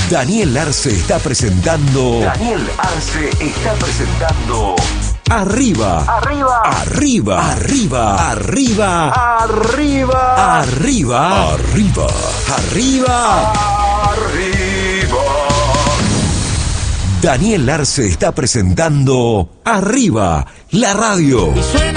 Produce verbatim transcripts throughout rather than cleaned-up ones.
Daniel Arce está presentando. Daniel Arce está presentando. Arriba. Arriba. Arriba. Arriba. Arriba. Arriba. Arriba. Arriba. Arriba. Arriba. Daniel Arce está presentando Arriba, la radio.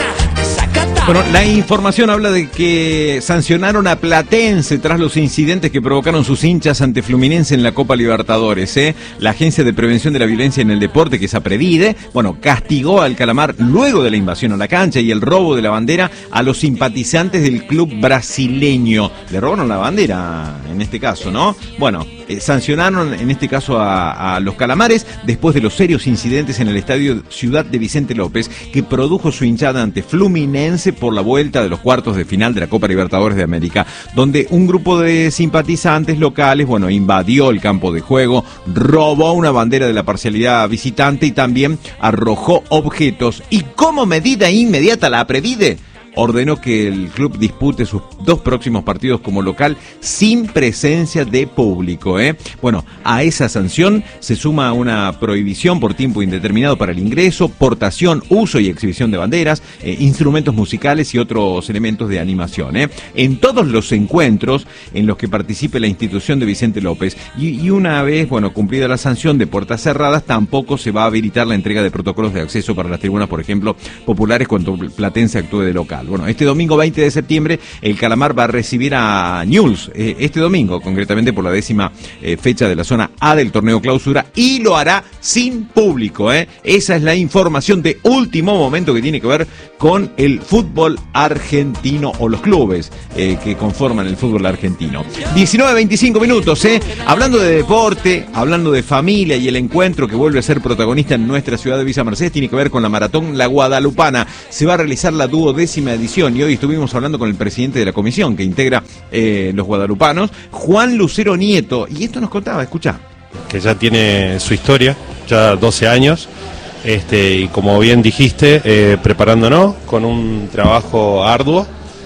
Bueno, la información habla de que sancionaron a Platense tras los incidentes que provocaron sus hinchas ante Fluminense en la Copa Libertadores. ¿eh? La Agencia de Prevención de la Violencia en el Deporte, que es APREVIDE, bueno, castigó al Calamar luego de la invasión a la cancha y el robo de la bandera a los simpatizantes del club brasileño. Le robaron la bandera en este caso, ¿no? Bueno, eh, sancionaron en este caso a, a los Calamares después de los serios incidentes en el estadio Ciudad de Vicente López que produjo su hinchada ante Fluminense por la vuelta de los cuartos de final de la Copa Libertadores de América, donde un grupo de simpatizantes locales, bueno, invadió el campo de juego, robó una bandera de la parcialidad visitante y también arrojó objetos. Y como medida inmediata, la APREVIDE ordenó que el club dispute sus dos próximos partidos como local sin presencia de público. ¿eh? Bueno, a esa sanción se suma una prohibición por tiempo indeterminado para el ingreso, portación, uso y exhibición de banderas, eh, instrumentos musicales y otros elementos de animación. ¿eh? En todos los encuentros en los que participe la institución de Vicente López y, y una vez, bueno, cumplida la sanción de puertas cerradas, tampoco se va a habilitar la entrega de protocolos de acceso para las tribunas, por ejemplo, populares cuando Platense actúe de local. Bueno, este domingo veinte de septiembre el Calamar va a recibir a Newell's, eh, este domingo, concretamente por la décima eh, fecha de la zona A del torneo clausura, y lo hará sin público. ¿eh? Esa es la información de último momento que tiene que ver con el fútbol argentino o los clubes eh, que conforman el fútbol argentino. diecinueve veinticinco minutos, ¿eh? hablando de deporte, hablando de familia y el encuentro que vuelve a ser protagonista en nuestra ciudad de Villa Mercedes, tiene que ver con la maratón La Guadalupana. Se va a realizar la duodécima edición y hoy estuvimos hablando con el presidente de la comisión que integra eh, los guadalupanos, Juan Lucero Nieto, y esto nos contaba, escuchá. Que ya tiene su historia, ya doce años, este, y como bien dijiste, eh, preparándonos con un trabajo arduo,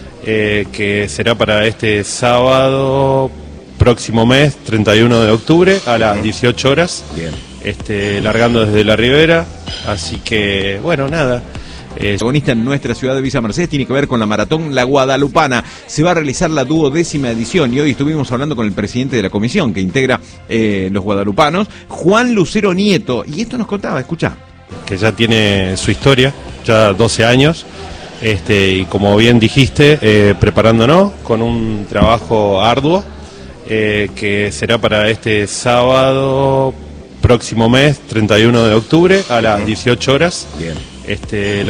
eh, que será para este sábado, próximo mes, treinta y uno de octubre, a las dieciocho horas, Bien. Este, largando desde la Ribera, así que, bueno, nada. El protagonista en nuestra ciudad de Villa Mercedes tiene que ver con la maratón La Guadalupana. Se va a realizar la duodécima edición y hoy estuvimos hablando con el presidente de la comisión que integra eh, los guadalupanos, Juan Lucero Nieto, y esto nos contaba, escuchá. Que ya tiene su historia, ya doce años, este, y como bien dijiste, eh, preparándonos con un trabajo arduo, eh, que será para este sábado, próximo mes, treinta y uno de octubre, a las dieciocho horas. Bien. Este,